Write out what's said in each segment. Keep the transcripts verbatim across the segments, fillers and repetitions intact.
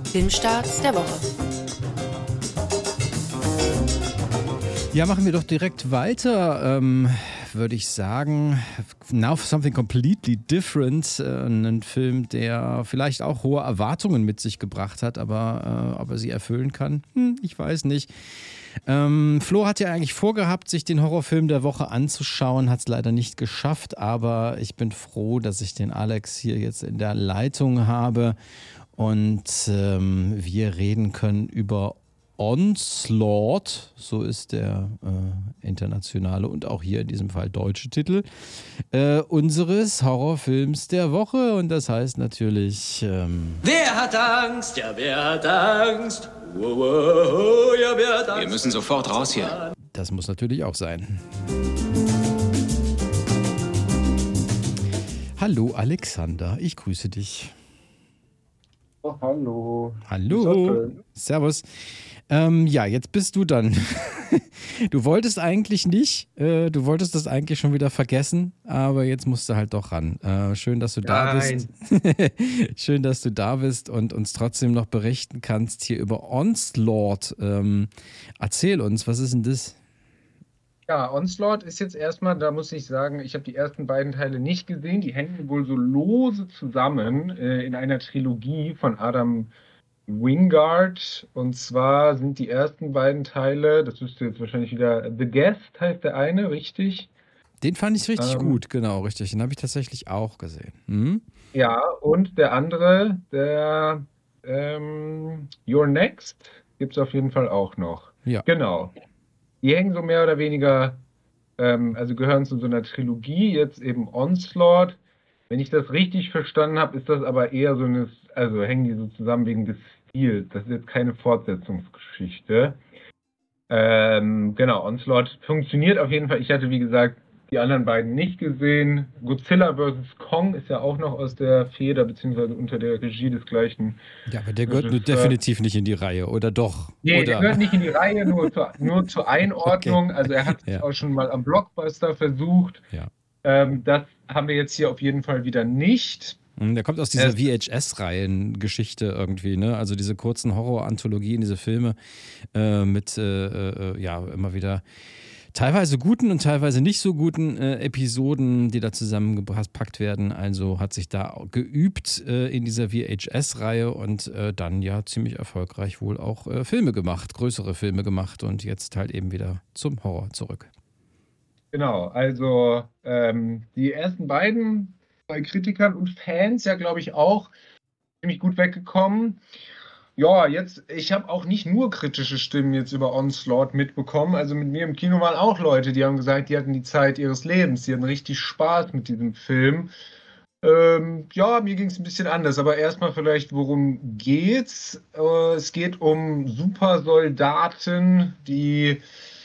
Filmstarts der Woche. Ja, machen wir doch direkt weiter, ähm, würde ich sagen. Now for Something Completely Different. Äh, ein Film, der vielleicht auch hohe Erwartungen mit sich gebracht hat, aber äh, ob er sie erfüllen kann, hm, ich weiß nicht. Ähm, Flo hat ja eigentlich vorgehabt, sich den Horrorfilm der Woche anzuschauen, hat es leider nicht geschafft, aber ich bin froh, dass ich den Alex hier jetzt in der Leitung habe und ähm, wir reden können über Onslaught, so ist der äh, internationale und auch hier in diesem Fall deutsche Titel, äh, unseres Horrorfilms der Woche. Und das heißt natürlich... Ähm Wer hat Angst? Ja, wer hat Angst? Wow, wow, ja, wer hat Angst? Wir müssen sofort raus hier. Das muss natürlich auch sein. Hallo Alexander, ich grüße dich. Oh, hallo. Hallo. Servus. Ähm, ja, jetzt bist du dann. Du wolltest eigentlich nicht, äh, du wolltest das eigentlich schon wieder vergessen, aber jetzt musst du halt doch ran. Äh, schön, dass du da Nein. bist. Schön, dass du da bist und uns trotzdem noch berichten kannst hier über Onslaught. Ähm, erzähl uns, was ist denn das? Ja, Onslaught ist jetzt erstmal, da muss ich sagen, ich habe die ersten beiden Teile nicht gesehen. Die hängen wohl so lose zusammen äh, in einer Trilogie von Adam Wingard. Und zwar sind die ersten beiden Teile, das müsste jetzt wahrscheinlich wieder, The Guest heißt der eine, richtig? Den fand ich richtig Ähm, gut, genau, richtig. Den habe ich tatsächlich auch gesehen. Mhm. Ja, und der andere, der ähm, You're Next, gibt es auf jeden Fall auch noch. Ja. Genau. Die hängen so mehr oder weniger, ähm, also gehören zu so einer Trilogie, jetzt eben Onslaught. Wenn ich das richtig verstanden habe, ist das aber eher so eine, also hängen die so zusammen wegen des Stils. Das ist jetzt keine Fortsetzungsgeschichte. Ähm, genau, Onslaught funktioniert auf jeden Fall. Ich hatte, wie gesagt, die anderen beiden nicht gesehen. Godzilla versus. Kong ist ja auch noch aus der Feder, beziehungsweise unter der Regie des gleichen. Ja, aber der gehört nur Regisseur. definitiv nicht in die Reihe, oder doch? Nee, oder? der gehört nicht in die Reihe, nur zur, nur zur Einordnung. Okay. Also er hat es Ja. auch schon mal am Blockbuster versucht. Ja. Ähm, das haben wir jetzt hier auf jeden Fall wieder nicht. Der kommt aus dieser Es- V H S-Reihen-Geschichte irgendwie, ne? Also diese kurzen Horror-Anthologien, diese Filme äh, mit äh, äh, ja immer wieder teilweise guten und teilweise nicht so guten äh, Episoden, die da zusammengepackt werden. Also hat sich da geübt äh, in dieser V H S-Reihe und äh, dann ja ziemlich erfolgreich wohl auch äh, Filme gemacht, größere Filme gemacht und jetzt halt eben wieder zum Horror zurück. Genau, also ähm, die ersten beiden bei Kritikern und Fans ja, glaube ich, auch ziemlich gut weggekommen. Ja, jetzt, ich habe auch nicht nur kritische Stimmen jetzt über Onslaught mitbekommen. Also mit mir im Kino waren auch Leute, die haben gesagt, die hatten die Zeit ihres Lebens, die hatten richtig Spaß mit diesem Film. Ähm, ja, mir ging es ein bisschen anders, aber erstmal vielleicht, worum geht's? Äh, es geht um Supersoldaten, die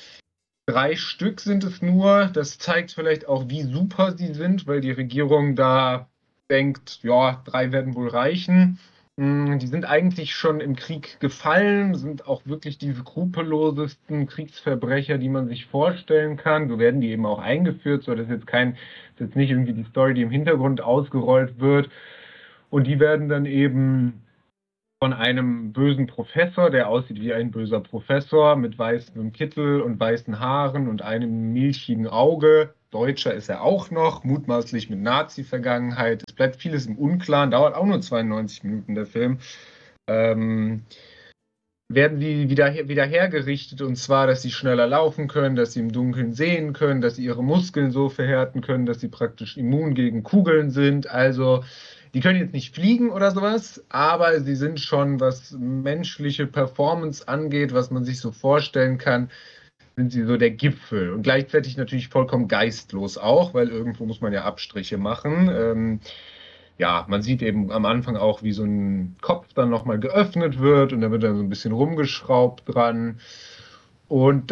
drei Stück sind es nur. Das zeigt vielleicht auch, wie super sie sind, weil die Regierung da denkt, ja, drei werden wohl reichen. Mm, Die sind eigentlich schon im Krieg gefallen, sind auch wirklich die skrupellosesten Kriegsverbrecher, die man sich vorstellen kann. So werden die eben auch eingeführt. So, das ist jetzt kein, das ist jetzt nicht irgendwie die Story, die im Hintergrund ausgerollt wird. Und die werden dann eben von einem bösen Professor, der aussieht wie ein böser Professor mit weißem Kittel und weißen Haaren und einem milchigen Auge. Deutscher ist er auch noch, mutmaßlich mit Nazi-Vergangenheit. Es bleibt vieles im Unklaren, dauert auch nur zweiundneunzig Minuten der Film. Ähm, werden sie wieder, wieder hergerichtet, und zwar, dass sie schneller laufen können, dass sie im Dunkeln sehen können, dass sie ihre Muskeln so verhärten können, dass sie praktisch immun gegen Kugeln sind. Also die können jetzt nicht fliegen oder sowas, aber sie sind schon, was menschliche Performance angeht, was man sich so vorstellen kann, sind sie so der Gipfel. Und gleichzeitig natürlich vollkommen geistlos auch, weil irgendwo muss man ja Abstriche machen. Ähm, ja, man sieht eben am Anfang auch, wie so ein Kopf dann nochmal geöffnet wird und da wird dann so ein bisschen rumgeschraubt dran. Und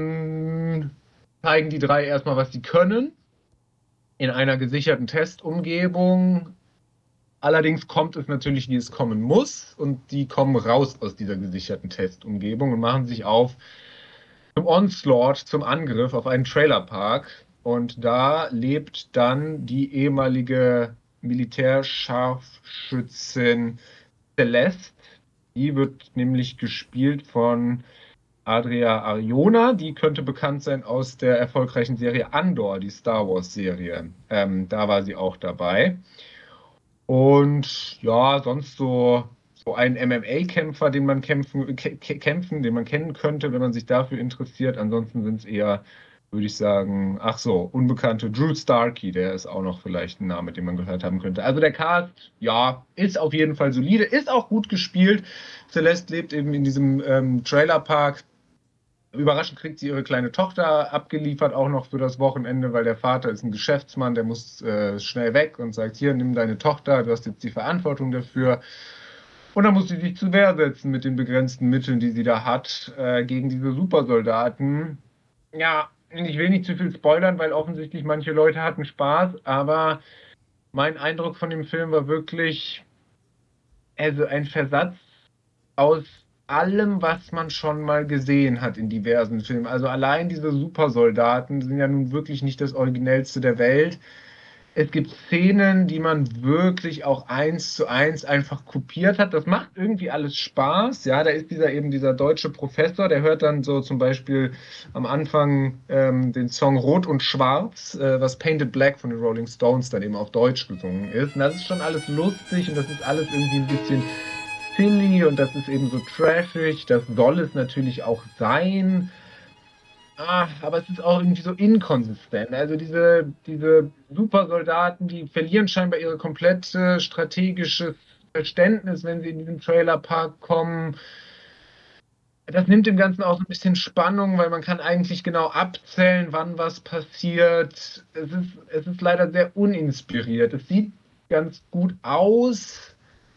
dann zeigen die drei erstmal, was sie können, in einer gesicherten Testumgebung. Allerdings kommt es natürlich, wie es kommen muss, und die kommen raus aus dieser gesicherten Testumgebung und machen sich auf zum Onslaught, zum Angriff auf einen Trailerpark. Und da lebt dann die ehemalige Militärscharfschützin Celeste, Die wird nämlich gespielt von Adria Arjona. Die könnte bekannt sein aus der erfolgreichen Serie Andor, die Star Wars-Serie. Ähm, da war sie auch dabei. Und ja, sonst so, so ein M M A-Kämpfer, den man kämpfen, kämpfen, den man kennen könnte, wenn man sich dafür interessiert. Ansonsten sind es eher, würde ich sagen, ach so, unbekannte Drew Starkey, der ist auch noch vielleicht ein Name, den man gehört haben könnte. Also der Cast, ja, ist auf jeden Fall solide, ist auch gut gespielt. Celeste lebt eben in diesem ähm, Trailerpark. Überraschend kriegt sie ihre kleine Tochter abgeliefert, auch noch für das Wochenende, weil der Vater ist ein Geschäftsmann, der muss äh, schnell weg und sagt, hier, nimm deine Tochter, du hast jetzt die Verantwortung dafür. Und dann muss sie sich zur Wehr setzen mit den begrenzten Mitteln, die sie da hat, äh, gegen diese Supersoldaten. Ja, ich will nicht zu viel spoilern, weil offensichtlich manche Leute hatten Spaß, aber mein Eindruck von dem Film war wirklich, also ein Versatz aus allem, was man schon mal gesehen hat in diversen Filmen. Also allein diese Supersoldaten sind ja nun wirklich nicht das Originellste der Welt. Es gibt Szenen, die man wirklich auch eins zu eins einfach kopiert hat. Das macht irgendwie alles Spaß. Ja, da ist dieser eben dieser deutsche Professor, der hört dann so zum Beispiel am Anfang ähm, den Song Rot und Schwarz, äh, was Painted Black von den Rolling Stones dann eben auf Deutsch gesungen ist. Und das ist schon alles lustig und das ist alles irgendwie ein bisschen silly und das ist eben so trashig. Das soll es natürlich auch sein. Ah, aber es ist auch irgendwie so inkonsistent. Also diese, diese Supersoldaten, die verlieren scheinbar ihre komplette strategisches Verständnis, wenn sie in diesen Trailerpark kommen. Das nimmt dem Ganzen auch so ein bisschen Spannung, weil man kann eigentlich genau abzählen, wann was passiert. Es ist, es ist leider sehr uninspiriert. Es sieht ganz gut aus.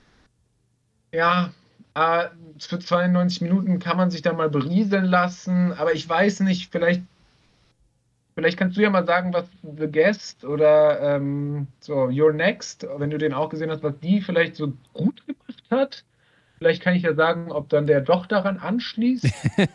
Ja, äh, für zweiundneunzig Minuten kann man sich da mal berieseln lassen, aber ich weiß nicht, vielleicht, vielleicht kannst du ja mal sagen, was The Guest oder ähm, so You're Next, wenn du den auch gesehen hast, was die vielleicht so gut gemacht hat. Vielleicht kann ich ja sagen, ob dann der doch daran anschließt.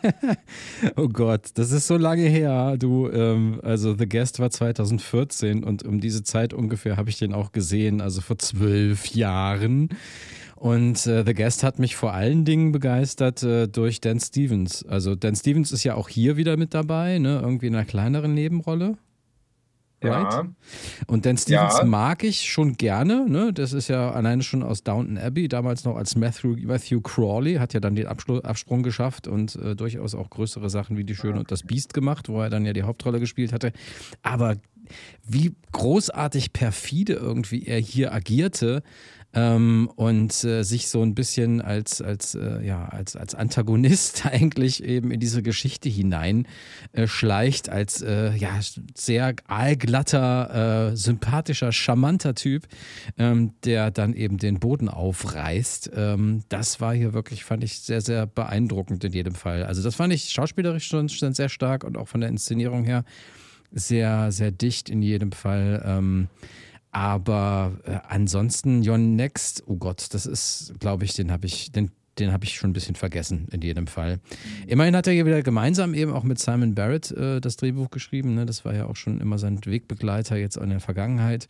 Oh Gott, das ist so lange her. Du, ähm, also The Guest war zweitausendvierzehn und um diese Zeit ungefähr habe ich den auch gesehen, also vor zwölf Jahren. Und äh, The Guest hat mich vor allen Dingen begeistert äh, durch Dan Stevens. Also Dan Stevens ist ja auch hier wieder mit dabei, ne? Irgendwie in einer kleineren Nebenrolle. Right? Ja, Und Dan Stevens ja. mag ich schon gerne. Ne? Das ist ja alleine schon aus Downton Abbey, damals noch als Matthew, Matthew Crawley, hat ja dann den Abschlu- Absprung geschafft und äh, durchaus auch größere Sachen wie Die Schöne und das Biest gemacht, wo er dann ja die Hauptrolle gespielt hatte. Aber wie großartig perfide irgendwie er hier agierte, ähm, und äh, sich so ein bisschen als, als, äh, ja, als, als Antagonist eigentlich eben in diese Geschichte hinein äh, schleicht, als äh, ja, sehr aalglatter, äh, sympathischer, charmanter Typ, ähm, der dann eben den Boden aufreißt. Ähm, das war hier wirklich, fand ich, sehr, sehr beeindruckend in jedem Fall. Also das fand ich schauspielerisch schon, schon sehr stark und auch von der Inszenierung her sehr, sehr dicht in jedem Fall. Ähm, aber äh, ansonsten You're Next, oh Gott, das ist, glaube ich, den habe ich, den, den habe ich schon ein bisschen vergessen in jedem Fall. Immerhin hat er hier wieder gemeinsam eben auch mit Simon Barrett äh, das Drehbuch geschrieben. Ne? Das war ja auch schon immer sein Wegbegleiter jetzt in der Vergangenheit.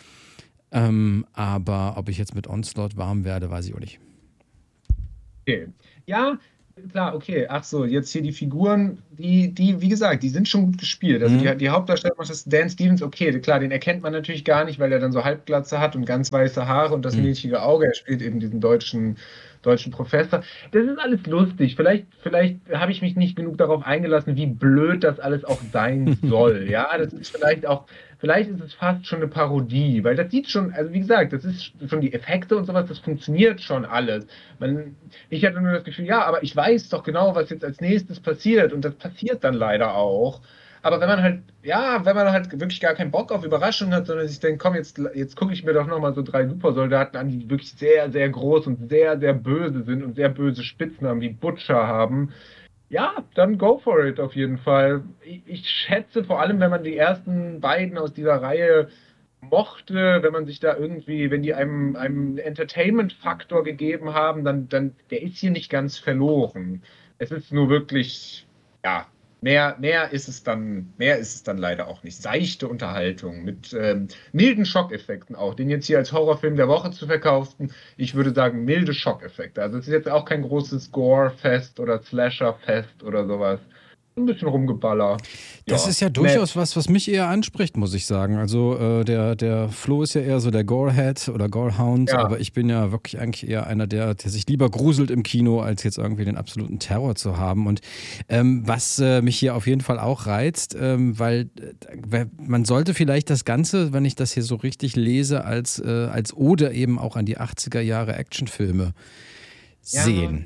Ähm, aber ob ich jetzt mit Onslaught warm werde, weiß ich auch nicht. Okay. Ja, klar, okay. Ach so, jetzt hier die Figuren, die, die, wie gesagt, die sind schon gut gespielt. Also Mhm. die, die Hauptdarsteller macht das Dan Stevens, okay, klar, den erkennt man natürlich gar nicht, weil er dann so Halbglatze hat und ganz weiße Haare und das Mhm. milchige Auge. Er spielt eben diesen deutschen, deutschen Professor. Das ist alles lustig. Vielleicht, vielleicht habe ich mich nicht genug darauf eingelassen, wie blöd das alles auch sein soll. Ja, das ist vielleicht auch, vielleicht ist es fast schon eine Parodie, weil das sieht schon, also wie gesagt, das ist schon die Effekte und sowas, das funktioniert schon alles. Man, ich hatte nur das Gefühl, ja, aber ich weiß doch genau, was jetzt als nächstes passiert und das passiert dann leider auch. Aber wenn man halt, ja, wenn man halt wirklich gar keinen Bock auf Überraschungen hat, sondern sich denkt, komm, jetzt, jetzt gucke ich mir doch nochmal so drei Supersoldaten an, die wirklich sehr, sehr groß und sehr, sehr böse sind und sehr böse Spitznamen wie Butcher haben. Ja, dann go for it auf jeden Fall. Ich, ich schätze vor allem, wenn man die ersten beiden aus dieser Reihe mochte, wenn man sich da irgendwie, wenn die einem, einem Entertainment-Faktor gegeben haben, dann, dann, der ist hier nicht ganz verloren. Es ist nur wirklich, ja, Mehr, mehr ist es dann, mehr ist es dann leider auch nicht. Seichte Unterhaltung mit ähm, milden Schockeffekten auch. Den jetzt hier als Horrorfilm der Woche zu verkaufen, ich würde sagen milde Schockeffekte. Also es ist jetzt auch kein großes Gore-Fest oder Slasher-Fest oder sowas. Ein bisschen Rumgeballer. Das Ja, ist ja durchaus was, was mich eher anspricht, muss ich sagen. Also äh, der, der Flo ist ja eher so der Gorehead oder Gorehound, Ja. aber ich bin ja wirklich eigentlich eher einer, der, der sich lieber gruselt im Kino, als jetzt irgendwie den absoluten Terror zu haben. Und ähm, was äh, mich hier auf jeden Fall auch reizt, ähm, weil äh, man sollte vielleicht das Ganze, wenn ich das hier so richtig lese, als, äh, als Ode eben auch an die achtziger Jahre Actionfilme Ja. sehen.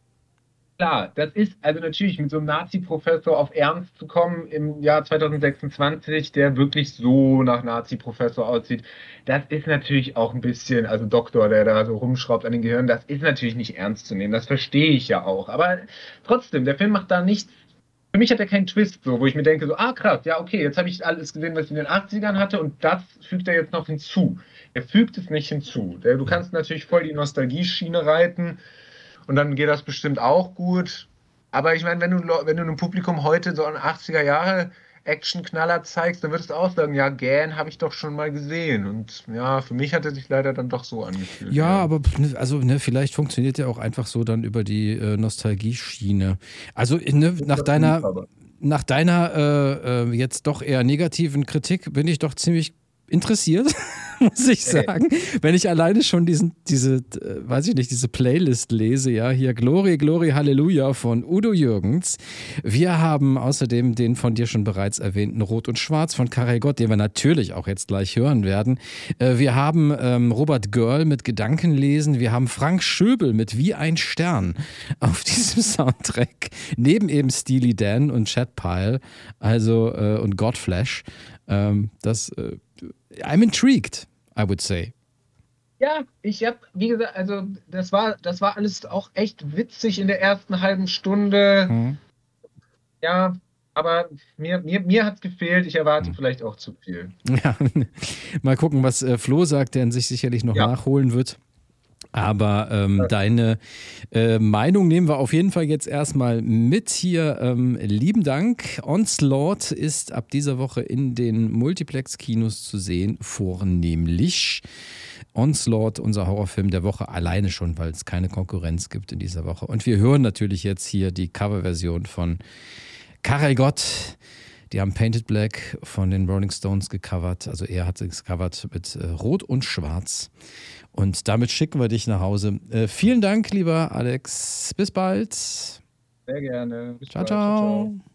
Klar, das ist also natürlich mit so einem Nazi-Professor auf Ernst zu kommen im Jahr zweitausendsechsundzwanzig, der wirklich so nach Nazi-Professor aussieht, das ist natürlich auch ein bisschen, also Doktor, der da so rumschraubt an den Gehirn, das ist natürlich nicht ernst zu nehmen, das verstehe ich ja auch. Aber trotzdem, der Film macht da nichts. Für mich hat er keinen Twist, so, wo ich mir denke, so, ah krass, ja okay, jetzt habe ich alles gesehen, was ich in den achtzigern hatte und das fügt er jetzt noch hinzu. Er fügt es nicht hinzu. Der, du kannst natürlich voll die Nostalgie-Schiene reiten. Und dann geht das bestimmt auch gut. Aber ich meine, wenn du, wenn du einem Publikum heute so einen achtziger Jahre Action-Knaller zeigst, dann würdest du auch sagen, ja, Gan habe ich doch schon mal gesehen. Und ja, für mich hat er sich leider dann doch so angefühlt. Ja, ja. aber also ne, vielleicht funktioniert er auch einfach so dann über die äh, Nostalgie-Schiene. Also ne, nach deiner, nach deiner äh, äh, jetzt doch eher negativen Kritik bin ich doch ziemlich interessiert, muss ich sagen. Hey. Wenn ich alleine schon diesen, diese, äh, weiß ich nicht, diese Playlist lese, ja, hier Glory, Glory, Halleluja von Udo Jürgens. Wir haben außerdem den von dir schon bereits erwähnten Rot und Schwarz von Karel Gott, den wir natürlich auch jetzt gleich hören werden. Äh, wir haben ähm, Robert Görl mit Gedankenlesen. Wir haben Frank Schöbel mit Wie ein Stern auf diesem Soundtrack. Neben eben Steely Dan und Chad Pyle, also äh, und Godflesh. Ähm, das äh, I'm intrigued, I would say. Ja, ich habe, wie gesagt, also das war, das war alles auch echt witzig in der ersten halben Stunde. Hm. Ja, aber mir, mir, mir hat es gefehlt. Ich erwarte hm. vielleicht auch zu viel. Ja, mal gucken, was äh, Flo sagt, der sich sicherlich noch ja. nachholen wird. Aber ähm, ja. deine äh, Meinung nehmen wir auf jeden Fall jetzt erstmal mit hier. Ähm, lieben Dank. Onslaught ist ab dieser Woche in den Multiplex-Kinos zu sehen, vornehmlich Onslaught, unser Horrorfilm der Woche, alleine schon, weil es keine Konkurrenz gibt in dieser Woche. Und wir hören natürlich jetzt hier die Coverversion von Karel Gott. Die haben Painted Black von den Rolling Stones gecovert. Also er hat es gecovert mit äh, Rot und Schwarz. Und damit schicken wir dich nach Hause. Äh, vielen Dank, lieber Alex. Bis bald. Sehr gerne. Bis ciao, bald. ciao. ciao, ciao.